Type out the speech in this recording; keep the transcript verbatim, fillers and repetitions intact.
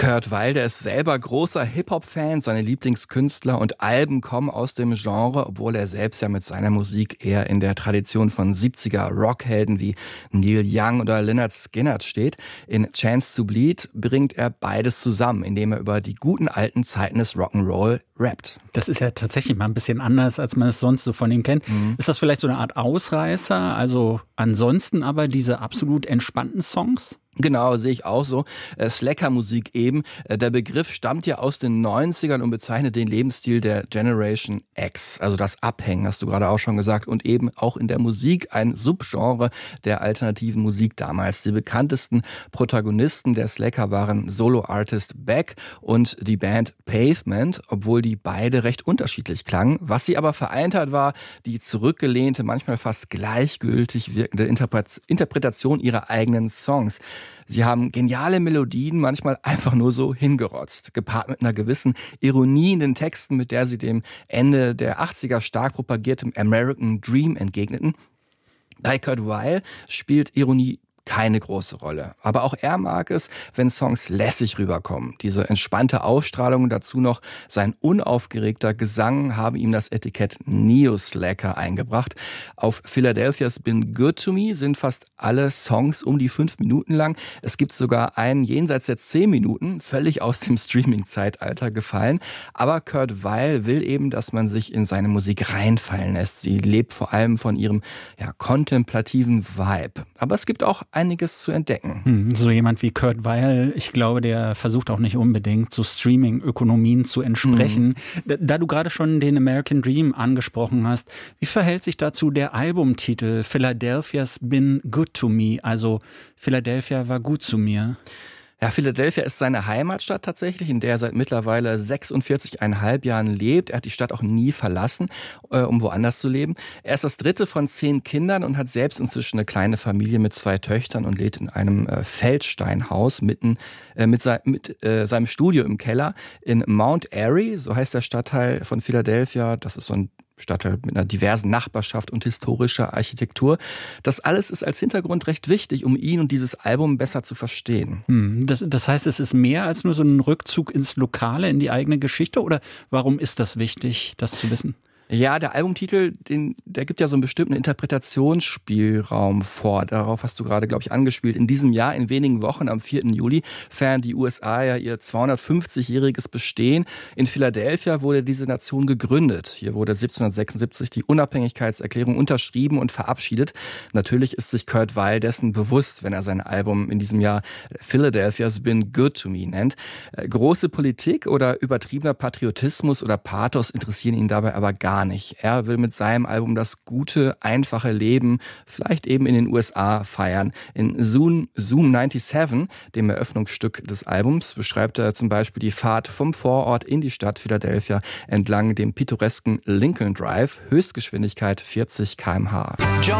Kurt Weill, der ist selber großer Hip-Hop-Fan, seine Lieblingskünstler und Alben kommen aus dem Genre, obwohl er selbst ja mit seiner Musik eher in der Tradition von siebziger Rockhelden wie Neil Young oder Lynyrd Skynyrd steht. In Chance to Bleed bringt er beides zusammen, indem er über die guten alten Zeiten des Rock'n'Roll rappt. Das ist ja tatsächlich mal ein bisschen anders, als man es sonst so von ihm kennt. Mhm. Ist das vielleicht so eine Art Ausreißer? Also ansonsten aber diese absolut entspannten Songs? Genau, sehe ich auch so. Äh, Slacker-Musik eben. Äh, der Begriff stammt ja aus den neunzigern und bezeichnet den Lebensstil der Generation X. Also das Abhängen, hast du gerade auch schon gesagt. Und eben auch in der Musik ein Subgenre der alternativen Musik damals. Die bekanntesten Protagonisten der Slacker waren Solo-Artist Beck und die Band Pavement, obwohl die beide recht unterschiedlich klangen. Was sie aber vereint hat, war die zurückgelehnte, manchmal fast gleichgültig wirkende Interpretation ihrer eigenen Songs. Sie haben geniale Melodien, manchmal einfach nur so hingerotzt, gepaart mit einer gewissen Ironie in den Texten, mit der sie dem Ende der achtziger stark propagiertem American Dream entgegneten. Bei Kurt Weill spielt Ironie keine große Rolle. Aber auch er mag es, wenn Songs lässig rüberkommen. Diese entspannte Ausstrahlung, dazu noch sein unaufgeregter Gesang haben ihm das Etikett Neo-Slacker eingebracht. Auf Philadelphia's Been Good to Me sind fast alle Songs um die fünf Minuten lang. Es gibt sogar einen jenseits der zehn Minuten, völlig aus dem Streaming-Zeitalter gefallen. Aber Kurt Weill will eben, dass man sich in seine Musik reinfallen lässt. Sie lebt vor allem von ihrem ja, kontemplativen Vibe. Aber es gibt auch einiges zu entdecken. Hm, so jemand wie Kurt Weill, ich glaube, der versucht auch nicht unbedingt zu Streaming-Ökonomien zu entsprechen. Mhm. Da, da du gerade schon den American Dream angesprochen hast, wie verhält sich dazu der Albumtitel Philadelphia's Been Good to Me, also Philadelphia war gut zu mir? Ja, Philadelphia ist seine Heimatstadt tatsächlich, in der er seit mittlerweile sechsundvierzig Komma fünf Jahren lebt. Er hat die Stadt auch nie verlassen, äh, um woanders zu leben. Er ist das dritte von zehn Kindern und hat selbst inzwischen eine kleine Familie mit zwei Töchtern und lebt in einem äh, Feldsteinhaus mitten äh, mit, sei, mit äh, seinem Studio im Keller in Mount Airy, so heißt der Stadtteil von Philadelphia. Das ist so ein Stadtteil mit einer diversen Nachbarschaft und historischer Architektur. Das alles ist als Hintergrund recht wichtig, um ihn und dieses Album besser zu verstehen. Hm, das, das heißt, es ist mehr als nur so ein Rückzug ins Lokale, in die eigene Geschichte? Oder warum ist das wichtig, das zu wissen? Ja, der Albumtitel, den, der gibt ja so einen bestimmten Interpretationsspielraum vor. Darauf hast du gerade, glaube ich, angespielt. In diesem Jahr, in wenigen Wochen, am vierten Juli, feiern die U S A ja ihr zweihundertfünfzigjähriges Bestehen. In Philadelphia wurde diese Nation gegründet. Hier wurde siebzehnhundertsechsundsiebzig die Unabhängigkeitserklärung unterschrieben und verabschiedet. Natürlich ist sich Kurt Weill dessen bewusst, wenn er sein Album in diesem Jahr Philadelphia's Been Good to Me nennt. Große Politik oder übertriebener Patriotismus oder Pathos interessieren ihn dabei aber gar nicht. Er will mit seinem Album das gute, einfache Leben vielleicht eben in den U S A feiern. In Zoom, Zoom siebenundneunzig, dem Eröffnungsstück des Albums, beschreibt er zum Beispiel die Fahrt vom Vorort in die Stadt Philadelphia entlang dem pittoresken Lincoln Drive, Höchstgeschwindigkeit vierzig Kilometer pro Stunde.